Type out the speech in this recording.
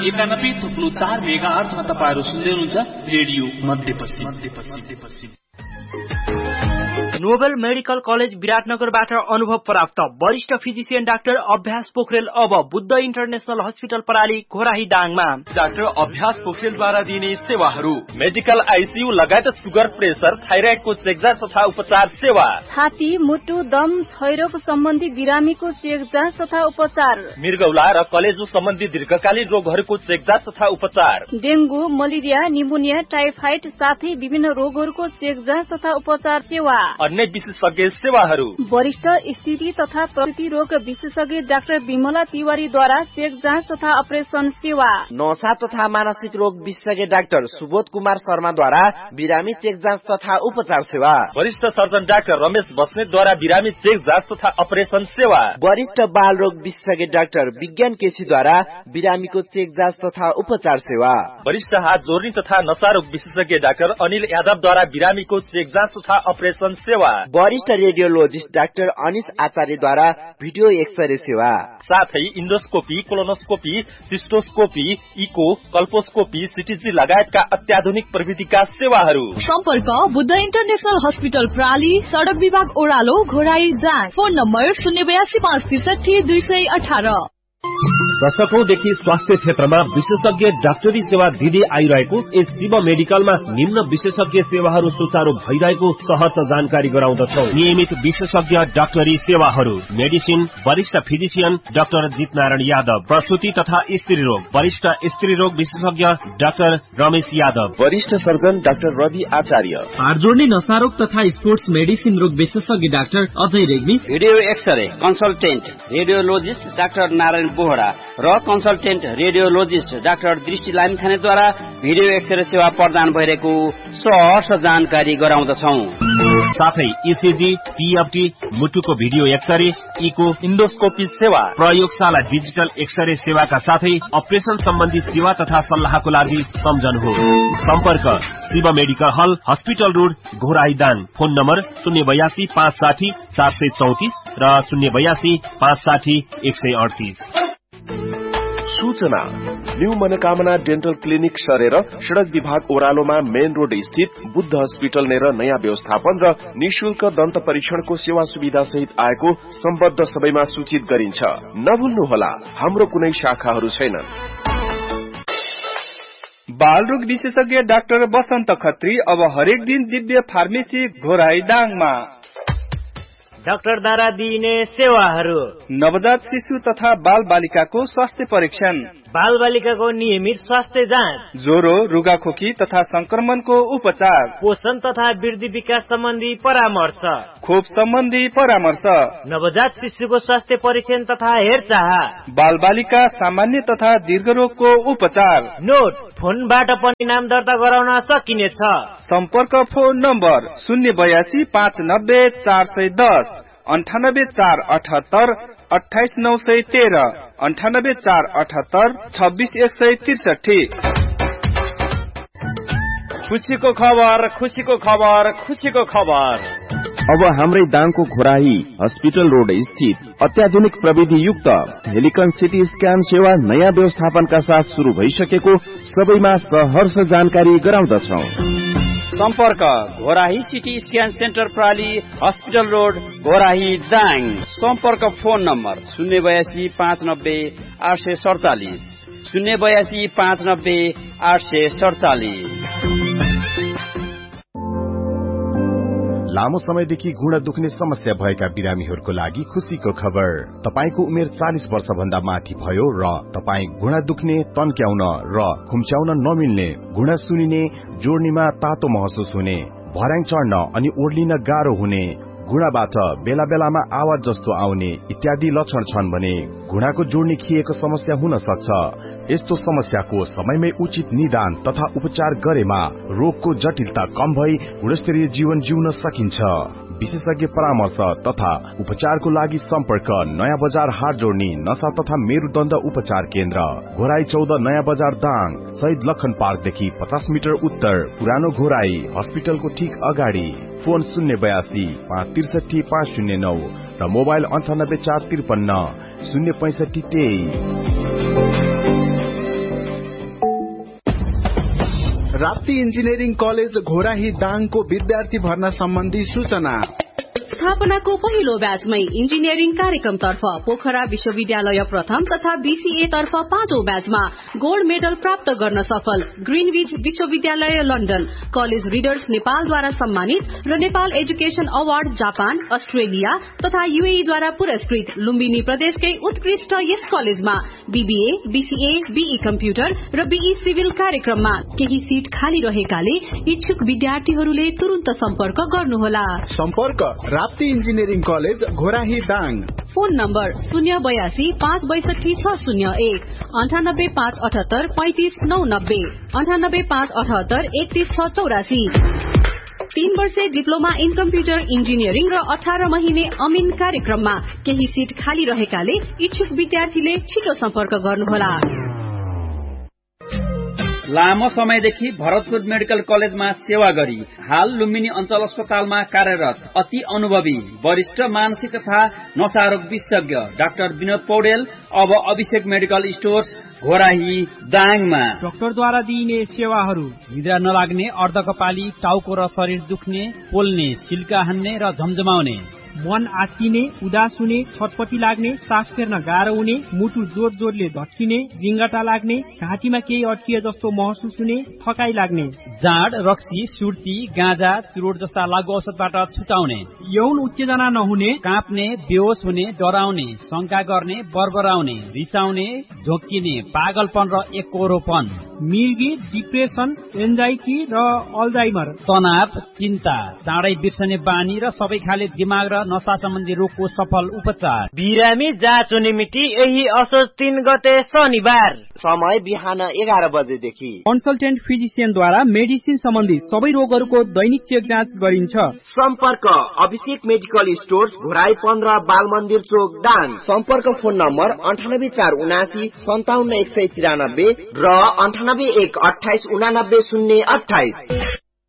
91.4 मेगाहर्जमा तपाईहरु सुन्दै हुनुहुन्छ रेडियो मध्यपश्चिम। नोबेल मेडिकल कलेज विराटनगरबाट अनुभव प्राप्त वरिष्ठ फिजिशियन डाक्टर अभ्यास पोखरेल अब बुद्ध इन्टरनेशनल हस्पिटल प्रणाली घोराही दाङमा। डाक्टर अभ्यास पोखरेलद्वारा दिने सेवाहरू मेडिकल आइसियु लगायत सुगर, प्रेसर, थाइराइडको चेकजाँच तथा उपचार सेवा, छाती, मुटु, दम, क्षयरोग सम्बन्धी बिरामीको चेकजाँच तथा उपचार, मृगौला र कलेजो सम्बन्धी दीर्घकालीन रोगहरूको चेकजाँच तथा उपचार, डेंगू, मलेरिया, निमोनिया, टाइफाइड साथै विभिन्न रोगहरूको चेकजाँच तथा उपचार सेवा, अन्य विशेषज्ञ सेवाहरू, वरिष्ठ स्थिति तथा प्रकृति रोग विशेषज्ञ डाक्टर विमला तिवारीद्वारा चेकजाँच तथा अपरेसन सेवा, नशा तथा मानसिक रोग विशेषज्ञ डाक्टर सुबोध कुमार शर्माद्वारा बिरामी चेकजाँच तथा उपचार सेवा, वरिष्ठ सर्जन डाक्टर रमेश बस्नेतद्वारा बिरामी चेकजाँच तथा अपरेसन सेवा, वरिष्ठ बाल रोग विशेषज्ञ डाक्टर विज्ञान केसीद्वारा बिरामीको चेकजाँच तथा उपचार सेवा, वरिष्ठ हात जोर्नी तथा नशा रोग विशेषज्ञ डाक्टर अनिल यादवद्वारा बिरामीको चेकजाँच तथा अपरेसन सेवा, वरिष्ठ रेडियोलोजिस्ट डाक्टर अनिश आचार्यद्वारा भिडियो एक्सरे सेवा, साथै इन्डोस्कोपी, कोलोनोस्कोपी, सिस्टोस्कोपी, इको, कल्पोस्कोपी, सिटीजी लगायतका अत्याधुनिक प्रविधिका सेवाहरू। सम्पर्क बुद्ध इन्टरनेशनल हस्पिटल प्राली, सडक विभाग ओह्रालो, घोराई दाङ। फोन नम्बर 082563 दशकौंदेखि स्वास्थ्य क्षेत्रमा विशेषज्ञ डाक्टरी सेवा दिँदै आइरहेको यस शिव मेडिकलमा निम्न विशेषज्ञ सेवाहरू सुचारू भइरहेको सहर्ष जानकारी गराउँदछौ। नियमित विशेषज्ञ डाक्टरी सेवाहरू, मेडिसिन, वरिष्ठ फिजिशियन डाक्टर जितनारायण यादव, प्रसूति तथा स्त्री रोग, वरिष्ठ स्त्री रोग विशेषज्ञ डाक्टर रमेश यादव, वरिष्ठ सर्जन डाक्टर रवि आचार्य, हात जोड्ने नशा रोग तथा स्पोर्ट्स मेडिसिन रोग विशेषज्ञ doctor Ajay Regmi, video x-ray consultant radiologist doctor Narayan Bohra र कन्सल्टेन्ट रेडियोलोजिस्ट डाक्टर दृष्टि लामिछानेद्वारा भिडियो एक्सरे सेवा प्रदान भइरहेको सहर्ष जानकारी गराउँदछौ। साथै इसिजी, पीएफटी, मुटुको भिडियो एक्सरे, इको, इन्डोस्कोपी सेवा, प्रयोगशाला डिजिटल एक्सरे सेवाका साथै अपरेसन सम्बन्धी सेवा तथा सल्लाहको लागि सम्झनुहोस्। सम्पर्क शिव मेडिकल हल, hospital road, Ghorahi Dang. Phone number 082 560 434 र 082 560 138। सूचना न्यू मनोकामना डेन्टल क्लिनिक सरेर सड़क विभाग ओह्रालोमा मेन रोड स्थित बुद्ध हस्पिटल नेर नयाँ व्यवस्थापन र निशुल्क दन्त परीक्षणको सेवा सुविधा सहित आएको सम्बद्ध सबैमा सूचित गरिन्छ। नभुल्नुहोला, हाम्रो कुनै शाखाहरू छैनन्। बालरोग विशेषज्ञ डाक्टर बसन्त खत्री अब हरेक दिन दिव्य फार्मेसी घोराही दाङमा। डाक्टर द्वारा दिइने सेवाहरू, नवजात शिशु तथा बाल बालिकाको स्वास्थ्य परीक्षण, बाल बालिकाको नियमित स्वास्थ्य जाँच, ज्वरो, रुगाखोकी तथा संक्रमणको उपचार, पोषण तथा वृद्धि विकास सम्बन्धी परामर्श, खोप सम्बन्धी परामर्श, नवजात शिशुको स्वास्थ्य परीक्षण तथा हेरचाह, बाल बालिका सामान्य तथा दीर्घ रोगको उपचार। नोट, फोनबाट पनि नाम दर्ता गराउन सकिनेछ। सम्पर्क फोन नम्बर 082 590 410, 98 478 28 913, 98 478 26 163। खुसीको खबर, खुसीको खबर, खुसीको खबर। अब हाम्रै दाङको घोराही हस्पिटल रोड स्थित अत्याधुनिक प्रविधि युक्त हेलिकन सिटी स्क्यान सेवा नयाँ व्यवस्थापनका साथ शुरू भइसकेको सबैमा सहर्ष जानकारी गराउँदछौ। सम्पर्क Ghorahi CT scan centre प्राली, hospital road, Ghorahi Dang. सम्पर्क फोन नम्बर 082 590 847, 082 590 847। लामो समयदेखि घुँडा दुख्ने समस्या भएका बिरामीहरूको लागि खुशीको खबर। तपाईको उमेर 40 वर्ष भन्दा माथि भयो र तपाई घुँडा दुख्ने, तन्क्याउन र खुम्च्याउन नमिल्ने, घुँडा सुनिने, जोड्नीमा तातो महसुस हुने, भर्याङ चढ्न अनि ओर्लिन गाह्रो हुने, घुँडाबाट बेला बेलामा आवाज जस्तो आउने इत्यादि लक्षण छन् भने घुँडाको जोड्नी खिएको समस्या हुन सक्छ। यस्तो समस्याको समयमै उचित निदान तथा उपचार गरेमा रोगको जटिलता कम भई गुणस्तरीय जीवन जिउन सकिन्छ। विशेषज्ञ परामर्श तथा उपचारको लागि सम्पर्क नयाँ बजार हाट जोड्नी नशा तथा मेरुदण्ड उपचार केन्द्र, घोराई 14 नयाँ बजार दाङ, शहीद लखन पार्कदेखि 50 मिटर उत्तर, पुरानो घोराई हस्पिटलको ठीक अगाडि। फोन 082 563 509 र mobile 98 453 065 23। Rapti engineering college Ghorahi दाङको विद्यार्थी भर्ना सम्बन्धी सूचना। स्थापनाको पहिलो ब्याचमै इन्जिनियरिङ कार्यक्रम तर्फ पोखरा विश्वविद्यालय प्रथम तथा बीसीए तर्फ 5औं ब्याचमा गोल्ड मेडल प्राप्त गर्न सफल ग्रीनविच विश्वविद्यालय लन्डन कलेज रिडर्स नेपालद्वारा सम्मानित र Nepal education award Japan Australia तथा यूएई द्वारा पुरस्कृत लुम्बिनी प्रदेशकै उत्कृष्ट यस कलेजमा बीबीए बीसीए बीई कम्प्युटर र बीई सिभिल कार्यक्रममा केही सीट खाली रहेकाले इच्छुक विद्यार्थीहरूले तुरुन्त सम्पर्क गर्नुहोला। सम्पर्क Rapti engineering college Ghorahi Dang. Phone number 082 562 601 98 578 35 990 98 578 31 684। 3 वर्षे डिप्लोमा इन कम्प्युटर इन्जिनियरिङ र 18 महिने अमिन कार्यक्रममा केही सीट खाली रहेकाले इच्छुक विद्यार्थीले छिटो सम्पर्क गर्नुहोला। लामो समयदेखि भरतपुर मेडिकल कलेजमा सेवा गरी हाल लुम्बिनी अञ्चल अस्पतालमा कार्यरत अति अनुभवी वरिष्ठ मानसिक तथा नशारोग विशेषज्ञ डाक्टर विनोद पौडेल अब अभिषेक मेडिकल स्टोर्स घोराही दाङमा डाक्टरद्वारा दिइने सेवाहरू निद्रा नलाग्ने अर्धकपाली टाउको र शरीर दुख्ने पोल्ने सिल्का हान्ने र झमझमाउने मन आत्तिने उदास हुने छटपटी लाग्ने सास फेर्न गाह्रो हुने मुटु जोर जोरले धड्किने रिङ्गटा लाग्ने घाँटीमा केही अड्किए जस्तो महसुस हुने थकाइ लाग्ने जाँड रक्सी सुर्ती गाँजा चुरोट जस्ता लागु औषधबाट छुटाउने यौन उत्तेजना नहुने काँप्ने बेहोस हुने डराउने शंका गर्ने बरबराउने रिसाउने झोक्किने पागलपन र एककोरोपन मिर्गी डिप्रेसन एन्जाइटी र अल्जाइमर तनाव चिन्ता चाँडै बिर्सने बानी र सबै खाले दिमाग र नशा सम्बन्धी रोगको सफल उपचार बिरामी जाँच हुने मिति यही असोज 3 गते शनिबार समय बिहान 11 बजेदेखि कन्सल्टेन्ट फिजिशियनद्वारा मेडिसिन सम्बन्धी सबै रोगहरूको दैनिक चेक जाँच गरिन्छ। सम्पर्क अभिषेक मेडिकल स्टोर्स घोराई 15 बाल मन्दिर चोक दाङ। सम्पर्क फोन नम्बर 984779 57193 र 98 1 28 89 028।